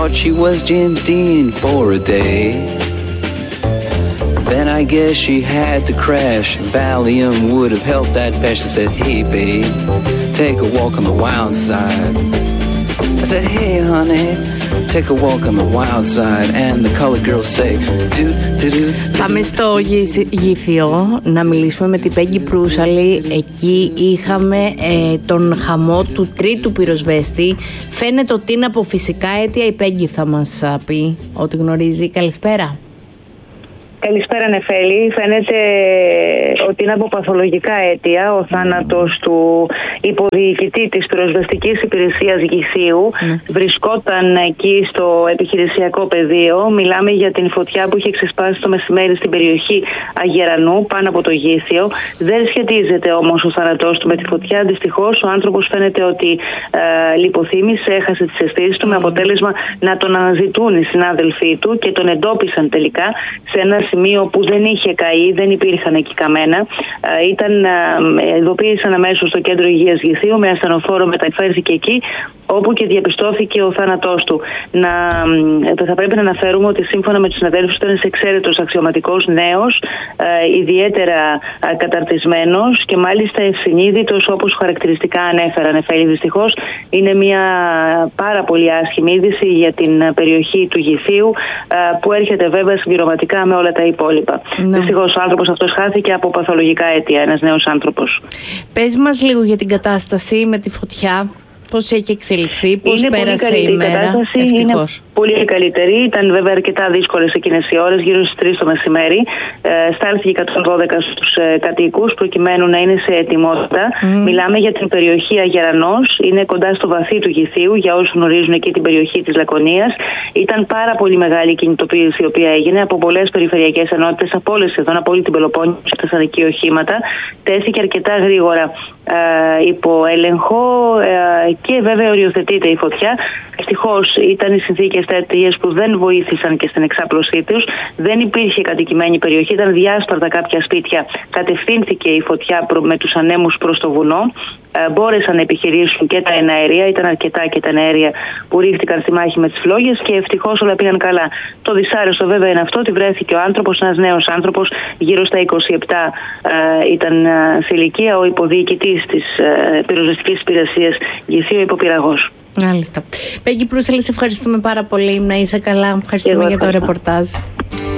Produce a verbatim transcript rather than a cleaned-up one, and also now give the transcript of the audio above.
thought she was Jim Dean for a day. Then I guess she had to crash. Valium would have helped that patch. I said, hey babe, take a walk on the wild side. I said, hey honey, take a walk on the wild side. And the colored girls say, do, do, do. Πάμε στο Γήθιο να μιλήσουμε με την Πέγγι Προύσαλη. Εκεί είχαμε ε, τον χαμό του τρίτου πυροσβέστη. Φαίνεται ότι είναι από φυσικά αίτια. Η Πέγγι θα μας πει ό,τι γνωρίζει. Καλησπέρα. Καλησπέρα Νεφέλη. Φαίνεται ότι είναι από παθολογικά αίτια ο θάνατος του υποδιοικητή της πυροσβεστικής υπηρεσίας Γηθίου. Mm. Βρισκόταν εκεί στο επιχειρησιακό πεδίο. Μιλάμε για την φωτιά που είχε ξεσπάσει το μεσημέρι στην περιοχή Αγερανού πάνω από το Γήθιο. Δεν σχετίζεται όμως ο θάνατός του με τη φωτιά. Δυστυχώς ο άνθρωπος φαίνεται ότι ε, λιποθύμησε, έχασε τις αισθήσεις του, mm. με αποτέλεσμα να τον αναζητούν οι συνάδελφοί του και τον εντόπισαν τελικά σε ένα σημείο που δεν είχε καεί, δεν υπήρχαν εκεί καμένα. Ε, ήταν, ε, ειδοποίησαν αμέσως στο κέντρο υγείας Γηθίου, με ασθενοφόρο μεταφέρθηκε εκεί, όπου και διαπιστώθηκε ο θάνατός του. Να, ε, θα πρέπει να αναφέρουμε ότι σύμφωνα με τους συναδέλφους ήταν σε εξαίρετος αξιωματικός νέος, ε, ιδιαίτερα ε, καταρτισμένος και μάλιστα ευσυνείδητος, όπως χαρακτηριστικά ανέφεραν. Εφέλη, δυστυχώς είναι μια πάρα πολύ άσχημη είδηση για την περιοχή του Γηθίου, ε, που έρχεται βέβαια συμπληρωματικά με όλα τα υπόλοιπα. Ναι. Δυστυχώς ο άνθρωπος αυτός χάθηκε από παθολογικά αίτια, ένας νέος άνθρωπος. Πες μας λίγο για την κατάσταση με τη φωτιά. Πώς έχει εξελιχθεί, πώς είναι πέρασε πολύ η μέρα? Η κατάσταση είναι πολύ καλύτερη. Ήταν βέβαια αρκετά δύσκολες εκείνες οι ώρες, γύρω στις τρεις το μεσημέρι. Ε, στάλθηκε εκατόν δώδεκα στους ε, κατοίκους προκειμένου να είναι σε ετοιμότητα. Mm. Μιλάμε για την περιοχή Αγερανός, είναι κοντά στο βαθύ του Γηθίου, για όσους γνωρίζουν εκεί την περιοχή της Λακωνίας. Ήταν πάρα πολύ μεγάλη η κινητοποίηση η οποία έγινε από πολλές περιφερειακές ενότητες, από όλες σχεδόν, από όλη την Πελοπόννησο, έφτασαν εκεί οχήματα. Τέθηκε αρκετά γρήγορα ε, υπό έλεγχο ε, και βέβαια οριοθετείται η φωτιά. Ευτυχώς ήταν οι συνθήκες τέτοιες που δεν βοήθησαν και στην εξάπλωσή τους. Δεν υπήρχε κατοικημένη περιοχή, ήταν διάσπαρτα κάποια σπίτια. Κατευθύνθηκε η φωτιά με τους ανέμους προς το βουνό. Ε, μπόρεσαν να επιχειρήσουν και τα εναέρια, ήταν αρκετά και τα εναέρια που ρίχτηκαν στη μάχη με τις φλόγες και ευτυχώς όλα πήγαν καλά. Το δυσάρεστο βέβαια είναι αυτό ότι βρέθηκε ο άνθρωπος, ένας νέος άνθρωπος, γύρω στα είκοσι επτά ε, ήταν ε, σε ηλικία, ο υποδιοικητής της ε, πυροσβεστικής υπηρεσίας Γηθίου, υποπυραγός. Μάλιστα. Πέγγι Προύσαλη, σε ευχαριστούμε πάρα πολύ. Να είσαι καλά. Ευχαριστούμε για το ρεπορτάζ.